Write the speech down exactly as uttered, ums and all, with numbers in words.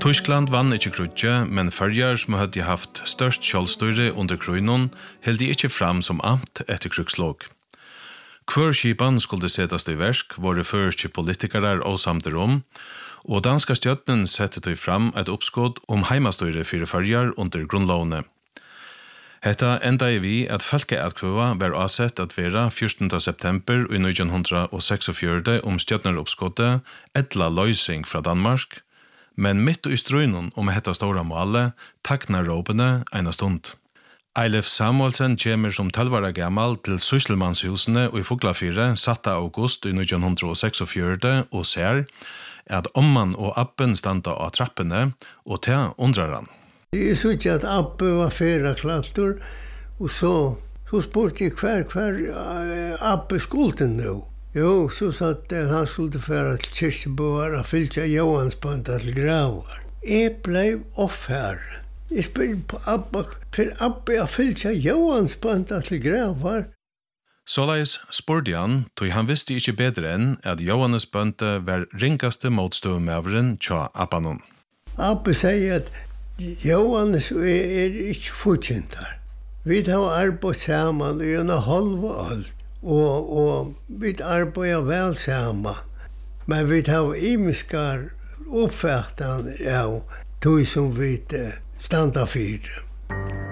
Tyskland vann ikke krutje, men Førjar som hadde haft størst kjølstyre under krøynen, held de ikke fram som amt etter krigslåg. Hver skipan skulle settes i versk, våre første politikere og samtidig om, og danska stjøtten sette de fram et oppskåd om heimastyre for Førjar under grunnlovene. Hetta enda i vi at folkeatkvøva var avsett at være fjortende september i nitton seksogfjøruti om stjøtneroppskådet etla løysing fra Danmark, men mitt i strøynen om hetta stora målet taknar råpene ena stund. Eilef Samuelsen kommer som tolv år gammal til Sysselmannshusene og i Fuglafire satte august i nitton seksogfjøruti og ser at omman og appen standa av trappene og til undrar han. Jeg så ikke at Abbe var fyrre klattor, og så, så spurte jeg hver, hver uh, Abbe skulden nå. Jo, så satt at han skulle fære til Kirkebøer og fylte Johansbønda til gravar. Jeg ble offherre. Jeg spurte på Abbe, for Abbe har fylte Johansbønda til gravar. Såleis spurte han, tog han visste ikke bedre enn at Johannesbønda var ringaste motstøvmæveren tja Abbanon. Abbe sier at Johannes er, er ikke fortjent her. Vi har arbeidt sammen i en halv år, og, og vi arbeider vel sammen. Men vi har imiskar oppfattet av tog som vi standa for.